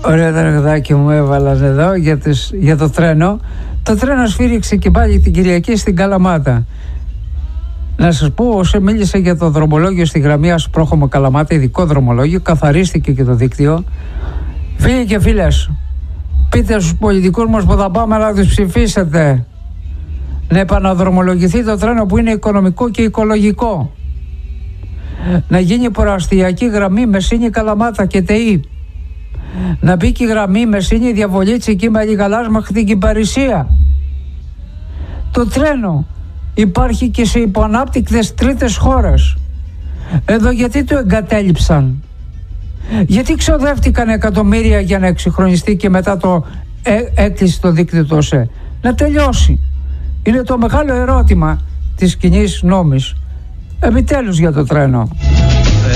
Ωραία τραγουδάκι μου έβαλαν εδώ για το τρένο. Το τρένο σφύριξε και πάλι την Κυριακή στην Καλαμάτα. Να σας πω, όσο μίλησα για το δρομολόγιο στη γραμμή Ασπρόχωμο Καλαμάτα, ειδικό δρομολόγιο, καθαρίστηκε και το δίκτυο. Φίλοι και φίλες, πείτε στους πολιτικούς μας που θα πάμε να τους ψηφίσετε να επαναδρομολογηθεί το τρένο που είναι οικονομικό και οικολογικό. Να γίνει προαστιακή γραμμή Μεσίνη Καλαμάτα και ΤΕΗ. Να μπει και η γραμμή Μεσίνη Διαβολίτση εκεί με Λιγαλάς μέχρι την Κυπαρισία. Το τρένο υπάρχει και σε υποανάπτυκτες τρίτες χώρες. Εδώ γιατί το εγκατέλειψαν? Γιατί ξοδεύτηκαν εκατομμύρια για να εξυγχρονιστεί και μετά το έκλεισε το δίκτυο του ΟΣΕ? Να τελειώσει. Είναι το μεγάλο ερώτημα της κοινής νόμης. Επιτέλους για το τρένο.